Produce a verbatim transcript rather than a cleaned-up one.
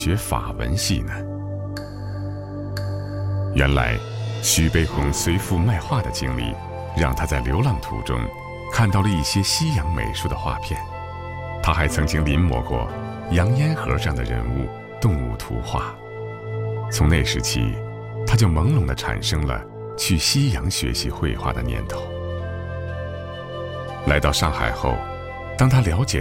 学法文系呢？原来，徐悲鸿随父卖画的经历，让他在流浪途中看到了一些西洋美术的画片。他还曾经临摹过洋烟盒上的人物、动物图画。从那时起，他就朦胧地产生了去西洋学习绘画的念头。来到上海后，当他了解